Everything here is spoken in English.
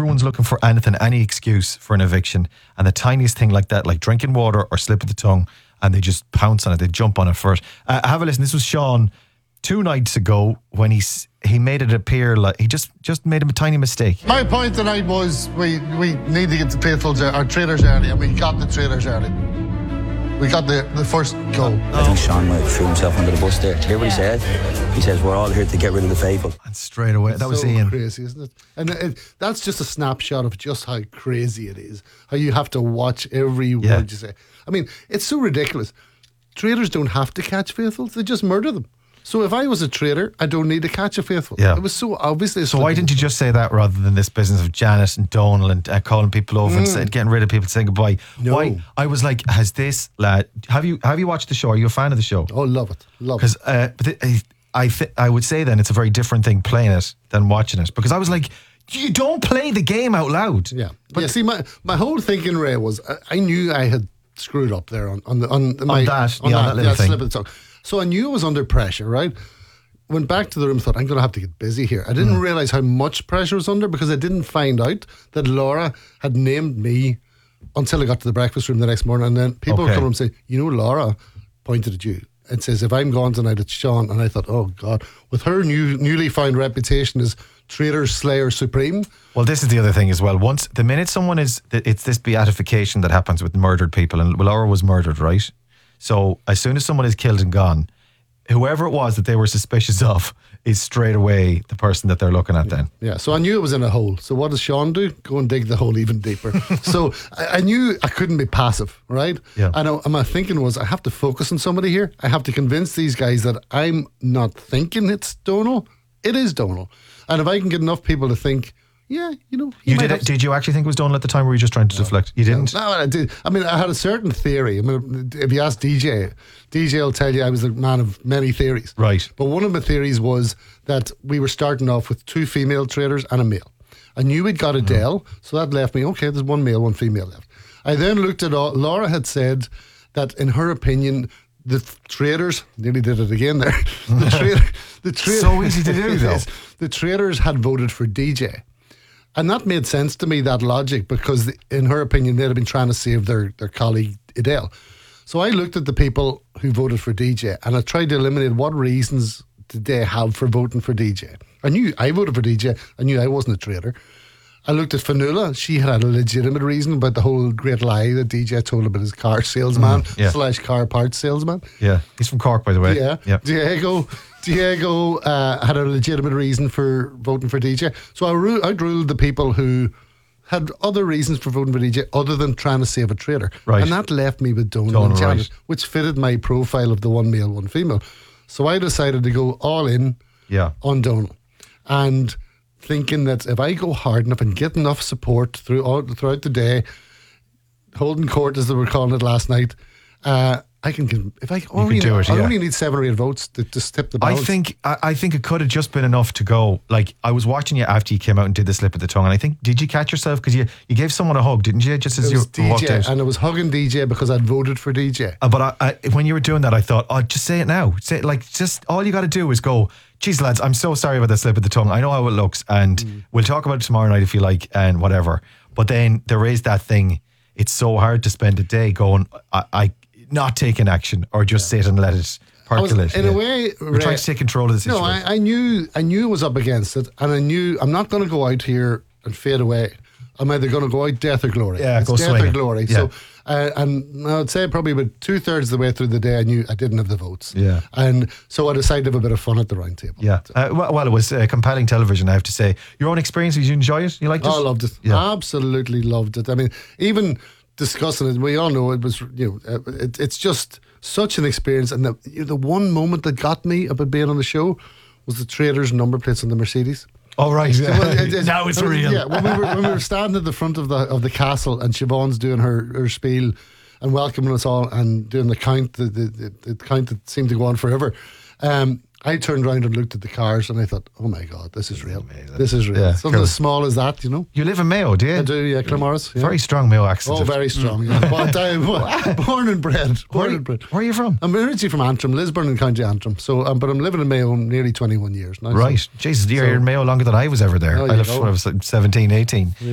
everyone's looking for anything, any excuse for an eviction, and the tiniest thing like that, like drinking water or slip of the tongue, and they just pounce on it, they jump on it first. Have a listen. This was Sean 2 nights ago when he made it appear like he just made a tiny mistake. My point tonight was we need to get the faithfuls, our traders early, and we got the traders early. We got the first goal. I think Sean might have threw himself under the bus there. Hear what he said? He says, we're all here to get rid of the faithful. And straight away, that was so Ian. Crazy, isn't it? And that's just a snapshot of just how crazy it is. How you have to watch every word you say. I mean, it's so ridiculous. Traders don't have to catch faithfuls. They just murder them. So if I was a trader, I don't need to catch a faithful. Yeah. It was so obviously. So why didn't you just say that rather than this business of Janet and Donal and calling people over and getting rid of people, saying goodbye? No. Why? I was like, has this lad? Have you watched the show? Are you a fan of the show? Oh, love it. Because I would say then it's a very different thing playing it than watching it, because I was like, you don't play the game out loud. Yeah. But see, my whole thinking, Ray, was I knew I had screwed up there on that little thing. Slip of the tongue. So I knew I was under pressure, right? Went back to the room, thought, I'm going to have to get busy here. I didn't realise how much pressure I was under, because I didn't find out that Laura had named me until I got to the breakfast room the next morning. And then people would come and say, Laura pointed at you and says, if I'm gone tonight, it's Sean. And I thought, oh God, with her newly found reputation as Trader Slayer Supreme. Well, this is the other thing as well. Once the minute someone it's this beatification that happens with murdered people, and Laura was murdered, right? So as soon as someone is killed and gone, whoever it was that they were suspicious of is straight away the person that they're looking at then. Yeah, so I knew it was in a hole. So what does Sean do? Go and dig the hole even deeper. So I knew I couldn't be passive, right? Yeah. And my thinking was, I have to focus on somebody here. I have to convince these guys that I'm not thinking it's Donal. It is Donal. And if I can get enough people to think, did you actually think it was Donal at the time, or were you just trying to deflect? You didn't? No, I did. I mean, I had a certain theory. I mean, if you ask DJ will tell you I was a man of many theories. Right. But one of my theories was that we were starting off with 2 female traders and a male. I knew we'd got Adele, so that left me, okay, there's 1 male, 1 female left. I then looked at Laura had said that in her opinion, the traders, nearly did it again there. The traders, so easy to do though. The traders had voted for DJ. And that made sense to me, that logic, because in her opinion, they'd have been trying to save their colleague Adele. So I looked at the people who voted for DJ and I tried to eliminate what reasons did they have for voting for DJ. I knew I voted for DJ. I knew I wasn't a traitor. I looked at Fanula. She had a legitimate reason about the whole great lie that DJ told about his car salesman / car parts salesman. Yeah, he's from Cork, by the way. Yeah. Diego had a legitimate reason for voting for DJ. So I outruled the people who had other reasons for voting for DJ other than trying to save a trader. Right. And that left me with Donal and Janet, right, which fitted my profile of the 1 male, 1 female. So I decided to go all in on Donal. And thinking that if I go hard enough and get enough support throughout the day, holding court as they were calling it last night, I can. If I only need 7 or 8 votes to tip the balance. I think it could have just been enough to go. Like, I was watching you after you came out and did the slip of the tongue, and I think, did you catch yourself? Because you gave someone a hug, didn't you? Just as you walked out. And I was hugging DJ because I'd voted for DJ. But I, when you were doing that, I thought, just say it now. Say it, like, just all you got to do is go, geez, lads, I'm so sorry about the slip of the tongue. I know how it looks, and we'll talk about it tomorrow night if you like, and whatever. But then there is that thing. It's so hard to spend a day going, I not taking action, or just sit and let it percolate. In a way, we're trying to take control of the situation. No, I knew I was up against it, and I knew I'm not going to go out here and fade away. I'm either going to go out death or glory. Yeah, it's go death swinging. or glory. Yeah. So, and I'd say probably about 2/3 of the way through the day, I knew I didn't have the votes. Yeah, and so I decided to have a bit of fun at the round table. Yeah, well, it was compelling television, I have to say. Your own experience, did you enjoy it? You liked it? I loved it. Yeah. Absolutely loved it. I mean, even discussing it, we all know it was. It's just such an experience. And the one moment that got me about being on the show was the traders' number plates on the Mercedes. Oh, right. Now it's real. Yeah, when we were standing at the front of the castle and Siobhan's doing her spiel and welcoming us all and doing the count, the count that seemed to go on forever. I turned around and looked at the cars and I thought, oh my God, this is real. Amazing. This is real. Yeah, Something as small as that, You live in Mayo, do you? I do, yeah, Claremorris. Yeah. Very strong Mayo accent. Oh, very strong. Yeah. Born and bred. Where are you from? I'm originally from Antrim, Lisburn in County Antrim. So, but I'm living in Mayo nearly 21 years now. Right. So, Jesus, you're in Mayo longer than I was ever there. I left when I was 17, 18.